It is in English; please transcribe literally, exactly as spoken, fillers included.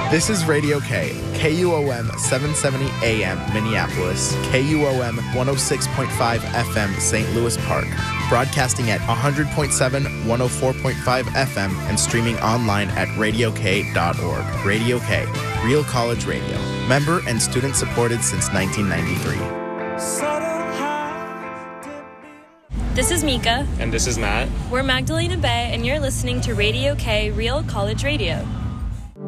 This is Radio K, K U O M seven seventy A M Minneapolis, K U O M one oh six point five F M Saint Louis Park, broadcasting at one hundred point seven, one oh four point five F M, and streaming online at radio k dot org. Radio K, Real College Radio. Member and student supported since nineteen ninety-three. This is Mika. And this is Matt. We're Magdalena Bay, and you're listening to Radio K, Real College Radio.